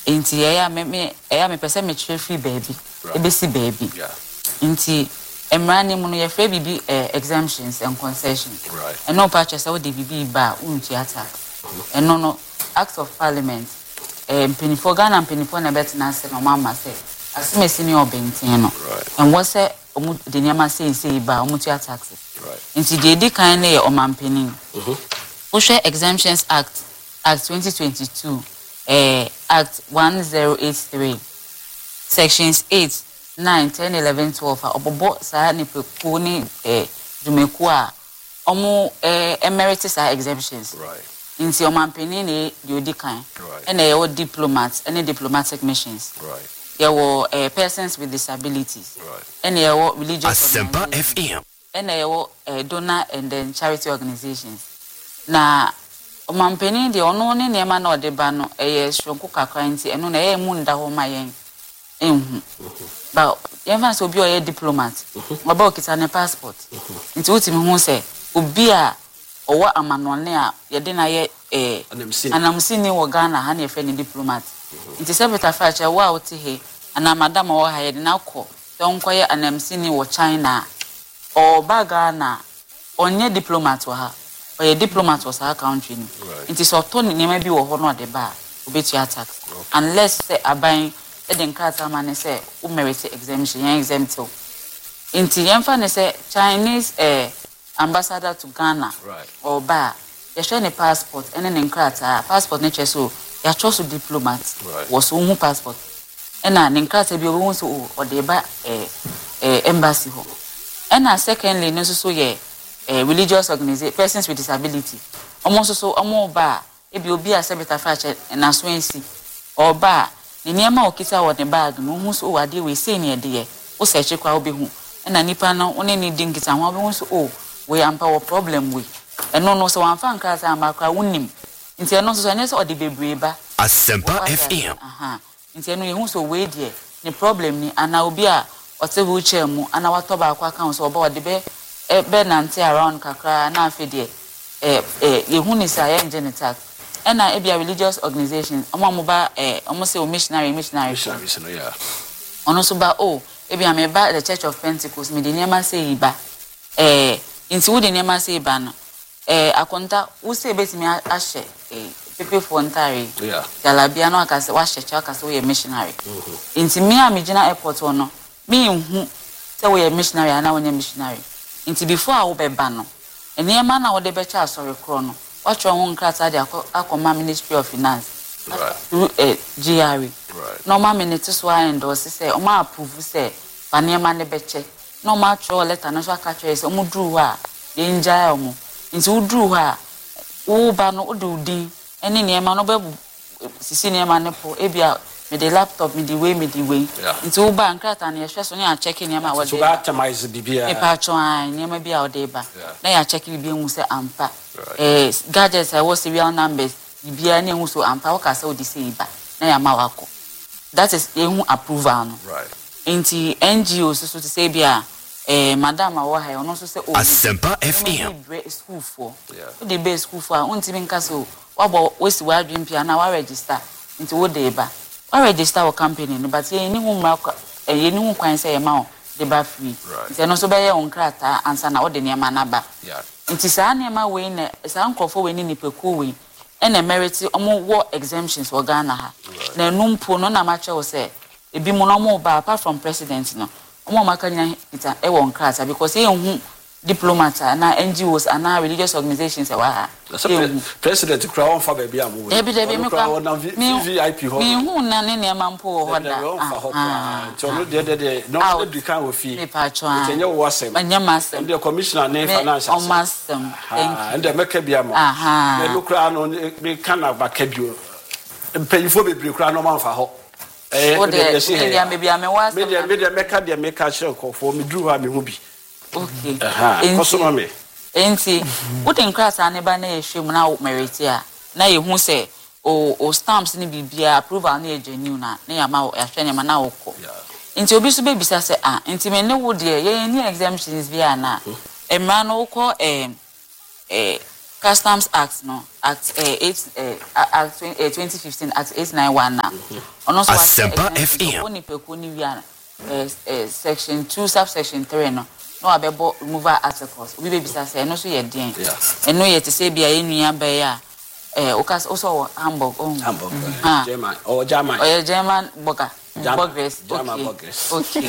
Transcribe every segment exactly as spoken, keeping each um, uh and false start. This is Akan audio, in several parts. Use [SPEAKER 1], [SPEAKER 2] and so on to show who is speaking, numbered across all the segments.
[SPEAKER 1] Inti ya me me ya me pese me chwe free baby. Ebesi baby.
[SPEAKER 2] Yeah.
[SPEAKER 1] Inti emrani mu no ye free bibi exemptions and concessions.
[SPEAKER 2] Right.
[SPEAKER 1] And no purchase wo de bibi ba unti ata. And no no Act of Parliament. Eh penifo Ghana penifo na bet na se no mama say asimesi ni obentin no. And what say omu de niam say say ba omu tia taxes.
[SPEAKER 2] Right.
[SPEAKER 1] Inti de di kan na ye omampanin.
[SPEAKER 2] Mhm.
[SPEAKER 1] Wo hwe Exemptions Act Act twenty twenty-two. Uh, Act one zero eight three, Sections eight, nine, ten, eleven, twelve. Obobo sa ni peku ni eh dumeku a omo eh emeritus are exemptions.
[SPEAKER 2] Right.
[SPEAKER 1] Inti omampeni ni di odi kan.
[SPEAKER 2] Right.
[SPEAKER 1] And eh diplomats, any diplomatic missions.
[SPEAKER 2] Right.
[SPEAKER 1] There were uh, persons with disabilities.
[SPEAKER 2] Right.
[SPEAKER 1] And there were religious
[SPEAKER 3] Asempa F M.
[SPEAKER 1] And there were uh, donor and then charity organizations. Na omampeni de ono ne niema na odeba no eye shronko kakra nti eno na eye mu nda ho ma yen enhu ba yen fa so obi o ye diplomat oba okita ne passport nti utimi hu se obi a owa amanone a ye de na ye eh anamsini wo Ghana ha na efe ne diplomat nti se beta fa cha wa oti he ana madam wo ha ye de na ko so nkoye anamsini wo China o ba Ghana onye diplomat wo ha or a diplomat was our country.
[SPEAKER 2] Right.
[SPEAKER 1] It is autonomy, maybe or honor the bar, obey your tax. Unless say a buying a den carter man say, who merit exemption, exempt. In Tianfan say Chinese eh, ambassador to Ghana
[SPEAKER 2] right.
[SPEAKER 1] or bar, you show a passport and an encarter, passport nature so, you chose to diplomat
[SPEAKER 2] right.
[SPEAKER 1] was whom passport. And an encarter be also or the bar embassy home. And a secondly, no so ye. Uh, religious organizations, persons with disability. Almost so, omo ba, ebi obi a sebeta fache na swensi. Or ba, ni niema okita wa ne bag no hu so wade we say ne de o search kwa obi hu. Na nipa no one ni din kita ho obi hu so o we ampa wo problem we. Eno no so amfa nka sa amakra wonim. Nti eno so ene so ode bebre ba.
[SPEAKER 3] Asempa F M.
[SPEAKER 1] Aha. Nti eno ye hu so we de ni problem ni ana obi a ote wheelchair mu ana watoba akwa kan so oba ode be e be nante around kakra na afede eh eh yehu ni sa yen genital e na e bia religious organization omo mo ba eh omo say o missionary missionary
[SPEAKER 2] missionaries no yeah
[SPEAKER 1] ono so ba o e bia me ba the Church of Pentecost me de niam say iba eh inti wo de niam say iba no eh akonta wo say betimi ahye eh pepe for ntare
[SPEAKER 2] yeah
[SPEAKER 1] yalabia no akase wa hye cha akase wo ye missionary inti me a me gina airport ono me hu say wo ye missionary ana wo ye missionary inti before I be bano. And near man I would be charged sorry chrono. Watch your own class at the Akoma Ministry of Finance.
[SPEAKER 2] Right.
[SPEAKER 1] Through a G R E.
[SPEAKER 2] Right.
[SPEAKER 1] No ma minutes why endorse say, O ma approve say, Pania man the beche. No match or letter no catcher is omu drew her. The injire omu. Into drew her. O bano do din. Any near man no senior man po ebia me the laptop me the way me the way into bank card and yes so na checking him out
[SPEAKER 2] so that tamize bibia
[SPEAKER 1] e pa cho an ne ma bia o dey ba na ya check bi hu say ampa eh gadgets I was serial numbers bibia na hu so ampa o ka say o di say ba na ya ma wako that is e hu approval no
[SPEAKER 2] right
[SPEAKER 1] into N G Os so to say bia eh madam awo ha ono so say o
[SPEAKER 3] Asempa F M
[SPEAKER 1] school for
[SPEAKER 3] yeah
[SPEAKER 1] o dey be school for on timi nka so wabo we si wa dream pia na wa register into wo dey ba I register our company, but ye ni hu ma ye ni hu kwan say ma o de ba free. Nti no so be ye on krata ansa na o de niam na ba.
[SPEAKER 2] Yeah.
[SPEAKER 1] Nti sa niam we na sa nkofo we ni nipeku we e na merit omo wo exemptions wo Ghana ha. Na numpo no na ma che wo say ebi mo no mo ba apart from president no. Omo maka nya ita e won krata because ye hu diplomats na N G Os and religious organizations e wa
[SPEAKER 2] president crown for baby amu
[SPEAKER 1] e bi de bi me kwa
[SPEAKER 2] V I P ho
[SPEAKER 1] me hu na ne ne mampo ho da
[SPEAKER 2] ah so no de de no de kan wo fi
[SPEAKER 1] me pa cho an
[SPEAKER 2] tenye wo asem
[SPEAKER 1] anya masem
[SPEAKER 2] the commissioner ne financial
[SPEAKER 1] o masem
[SPEAKER 2] and the make bia mo me no kra no me kan ba ka bio mpanyifo bebre kra no man fa ho eh
[SPEAKER 1] de se ya me bia me was
[SPEAKER 2] me de me de make de make ka share ko me dru ha me hu bi.
[SPEAKER 1] Okay.
[SPEAKER 2] Aha. Me.
[SPEAKER 1] Enti, what in class ane ba na ehwem na merit a na ye hu se o o stamps ni bibia approval na genuine na na ya ma ahwe ne ma na woko. Enti obi so be bisa se ah enti me ne wo de ye ni exemptions bia na emra no woko eh eh Customs Act no Act uh, eight uh, Act twenty fifteen Act eight ninety-one na ono so
[SPEAKER 3] Asempa F M
[SPEAKER 1] oni peku ni wi uh, section two subsection three no no abebo removal articles we be bisa say no so ye den eno ye te say bia enua ba ya eh okas also Hamburg oh
[SPEAKER 2] Hamburg German or German
[SPEAKER 1] oh German burger burgers okay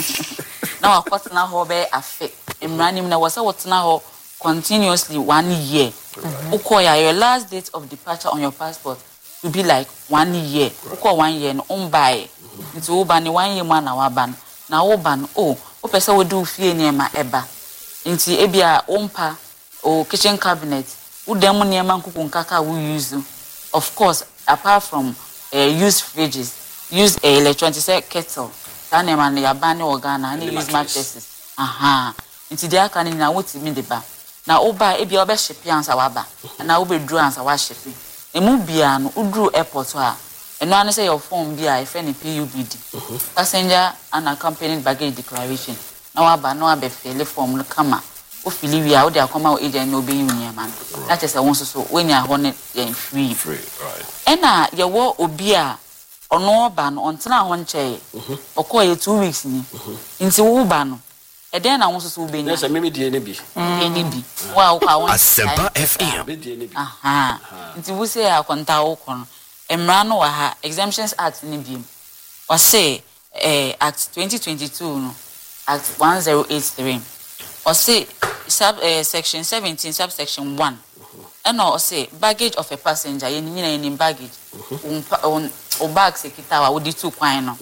[SPEAKER 1] now what na ho be afe emranim na wasa what na ho continuously one year ukoya your last date of departure on your passport will be like one year uko one year no umbai nti wo ba ni one year ma na wa ban na wo ban oh o pese wo do fie niema eba nti ebia ompa o kitchen cabinet wo dem niema nkuku nkaka wo use of course apart from uh, use fridges use a electronic say kettle ta niema na ya ban ni organa ni use mattresses aha nti dia aka ni na wo ti mi de ba na oba ebia oba ship ansa waba na oba dru ansa wa ship emu bia no udru airport a eno ane say your phone bia if any P U B D passenger unaccompanied baggage declaration na waba no abe fill form no kama o fili wi a o de akoma o agent no be yunia man that is a won so so when ya ho ne yan free
[SPEAKER 2] free right
[SPEAKER 1] ena ye wo obi a ono oba no ontena ho nche okoye two weeks ni nti wo ba no e den na won so so be ni
[SPEAKER 2] na say me die ne bi
[SPEAKER 1] eni bi wa wo kwa won
[SPEAKER 3] Asempa F M
[SPEAKER 2] me die ne bi
[SPEAKER 1] aha nti wo say akonta wo kono emra no wa ha exemptions act ni bi o say eh act twenty twenty-two no act one zero eight three o say sub uh, section seventeen subsection one and o say baggage of a passenger yen nyina yen baggage on o bag sekita wa wo di two kwan no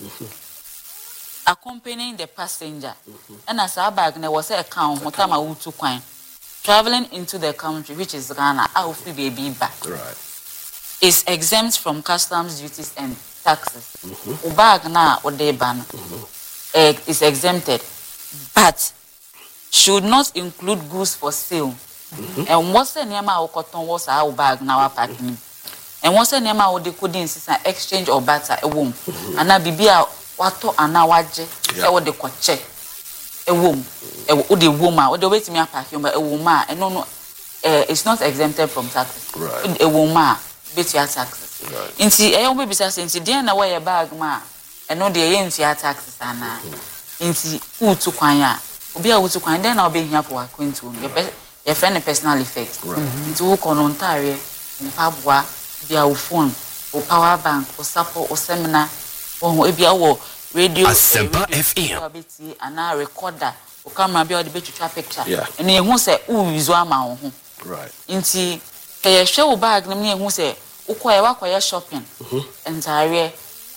[SPEAKER 1] accompanying the passenger and as our bag na was a account motama wo two kwan traveling into the country which is Ghana a ofi baby back
[SPEAKER 2] right
[SPEAKER 1] is exempt from customs duties and taxes. Mm-hmm. Bag na ode ban uh, is exempted, but should not include goods for sale. Mm-hmm. And what's the name of cotton was our bag now packing? And what's the name of the coding system exchange or barter a womb? And na bibia wato anawaje e wo de koche e womb e wo de woma wo de wait me packing but e woma and no no uh, it's not exempted from taxes.
[SPEAKER 2] Right.
[SPEAKER 1] E woma bet your taxes.
[SPEAKER 2] Right.
[SPEAKER 1] Inti e yon be bisa inti dey na why bag ma e no dey yen tia taxes ana. Inti utu kwan ya. Obi a utu kwan dey na obi hia for akwentu. Your friend personal effects. Inti wo kono ntare mpaboa bia wo phone, wo power bank, wo support, wo seminar, wo e bia wo radio
[SPEAKER 3] Asempa F M
[SPEAKER 1] abeti ana recorder, wo camera bia wo dey betwa picture.
[SPEAKER 2] Yeah.
[SPEAKER 1] Ene ehun se u use ama wo ho.
[SPEAKER 2] Right.
[SPEAKER 1] Inti kaya hwe wo bag nem ne ehun se ukoye wakoye shopping entire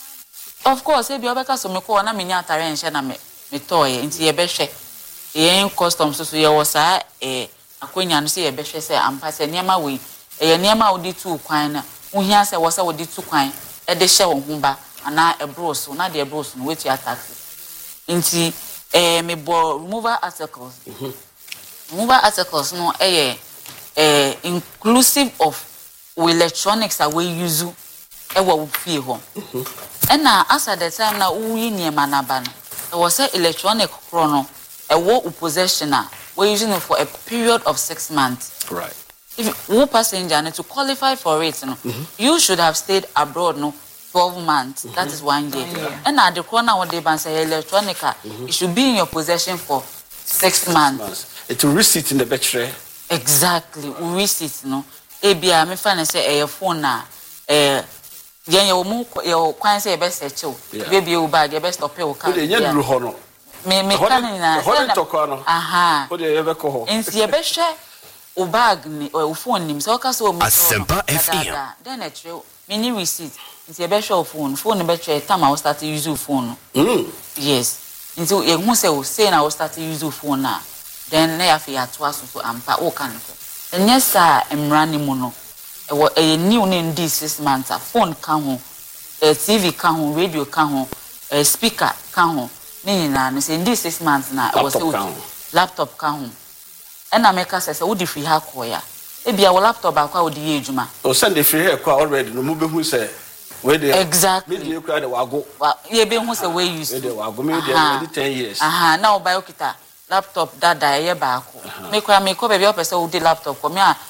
[SPEAKER 1] of course e bi obeka so me ko na me nya atare nhye na me me toye nti ye behwe ye customs so ye wo sa eh akonya no se ye behwe se ampa se niam we ye niam a odi tu kwan na uhia se wo se odi tu kwan e de hye wo ho ba ana ebro so na de ebro so no wetu taxes nti eh me bo removal articles removal articles no eh eh inclusive of electronics that we use e wo fie ho and na as at the time na we niema na ba no e was say electronic chrono e wo possession na we using it for a period of six months.
[SPEAKER 2] Right.
[SPEAKER 1] If you passenger and to qualify for it no mm-hmm. you should have stayed abroad no twelve months. Mm-hmm. That is one year. Yeah. And na the chrono what they ban say electronica mm-hmm. it should be in your possession for six, six months. months.
[SPEAKER 2] It will receipt in the battery.
[SPEAKER 1] Exactly. We receipt no ebia me fa na say eh phone na eh yen ye wo mu ye kwan say e be search o baby o bag e be stop e o ka
[SPEAKER 2] o de nya duru ho no
[SPEAKER 1] me me kan na
[SPEAKER 2] ho de toko no
[SPEAKER 1] aha
[SPEAKER 2] o de ye be ko ho
[SPEAKER 1] nti ye be hwe o bag ni o phone ni so ka so o mu
[SPEAKER 3] Asempa F M
[SPEAKER 1] then e tre me ni receipt nti ye be hwe o phone phone be tre time I start to use o phone
[SPEAKER 2] mm
[SPEAKER 1] yes nti ye hu say o say na o start to use o phone na then na ya fi ato aso so ampa o kan ko and yes, sir, I'm running mono. A new name this six months. A phone can home, a T V can home, radio can home, a speaker can home. Nina, and say this six months now. I was a laptop can home. And America says, "Would if we have choir? Maybe our laptop are quite the age, ma."
[SPEAKER 2] Oh, send the free hair already. No move who say, where they
[SPEAKER 1] exactly.
[SPEAKER 2] Maybe you cry the wago.
[SPEAKER 1] Well, you be who's the way you say,
[SPEAKER 2] "Wago, maybe already ten years."
[SPEAKER 1] Aha, now by Okita. Laptop that die back. Make me make baby up so the laptop come here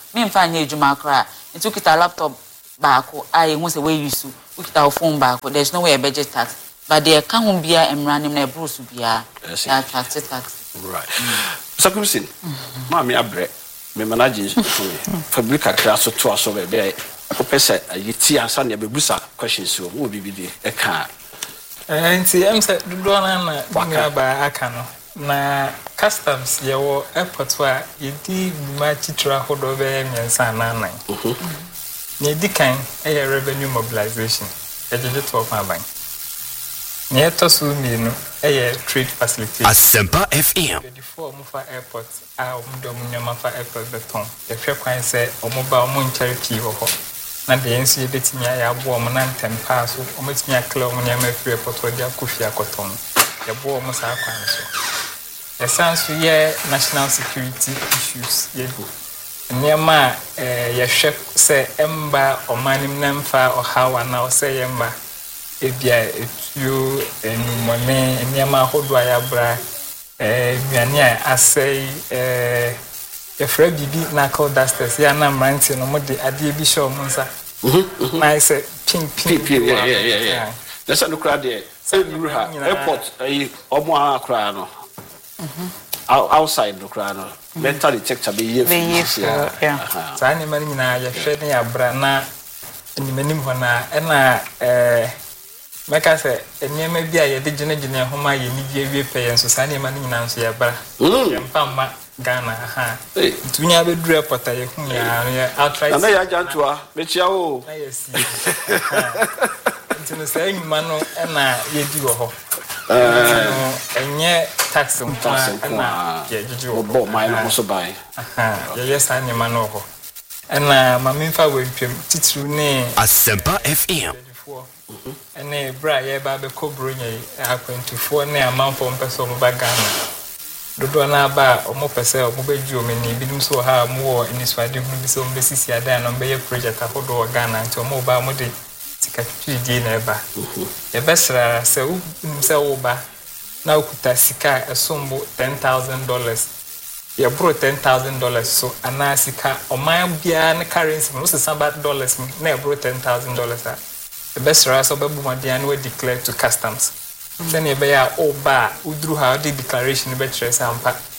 [SPEAKER 1] me mfa nya ejuma kra nti kita laptop baako ai hu se we use ukita phone baako there's no way a budget tax but there can won bia emra nim na bruce bia ya tax tax
[SPEAKER 2] right so kumsin ma me abre me manage fabric akra so to aso be be opese ayiti ansa na bebusa questions o wo bibidi e ka
[SPEAKER 4] eh nti em se dodo na na me aba aka no na customs yewo airport wa yedi ma chitra hodo be nyensa na nan ne dikan e revenue mobilization e jeje to kwa ban ne to su mi no e trade facility
[SPEAKER 3] Asempa F M
[SPEAKER 4] before mo fa airport a mo do mo nyama fa airport beton e hwe kwan se o mo ba o mo ncharity ho ho na de ensu e betimi ya abo mo na ntempa so o mo timi akla o mo nyama free airport o dia kofi akoton e bo o mo sa kwan so e sanso ye national security issues ye go nyama eh ye hwe se emba o manim na mfa o hawa na o se yemba ebia etuo enumone nyama hodo ayabra eh nwane asai eh efra bibi na call dusters ya na mranti no mode ade bi show monsa mhm na say ping ping
[SPEAKER 2] yeah yeah yeah yeah that's no crowd there ha airport ai omo akra no mhm outside no crowd no metal detector be here
[SPEAKER 4] yeah tani mani na ya hwe ne ya bra na nimanim ho na na eh meka se enema bia ye de gene gene homa ye ni bia wie pe yenso sa nema ni nyina nso ya bra ye mpamma Ghana ha tunya be dure pota ye hu ya ye outright
[SPEAKER 2] na ya jantua me chia o
[SPEAKER 4] na ye si ntino sa enyuma no na ye di wo ho eh enye tax mpa na ye gigi wo
[SPEAKER 2] bo mai no so bai
[SPEAKER 4] aha ye ye sa nema no ho na mamimfa wentwem titru ne
[SPEAKER 3] Asempa F M
[SPEAKER 4] ene bra ye ba be kobro nye akwentufo ne amanfo mpeso mo ba Ghana dodo na ba o mo pese o mo be ju o meni bidum so ha mo wo iniswade hu bi so mo be sisi adan no be ye project akodo o Ghana nti o mo ba mo de tika twidi na eba ye besra se u se wo ba na okuta sika esombo ten thousand dollars ye bro ten thousand dollars so ana sika o man bia na currency no se samba dollars na bro ten thousand dollars the best ras obabu madian we declare to customs then e be ya oba udru ha the declaration be chere sampa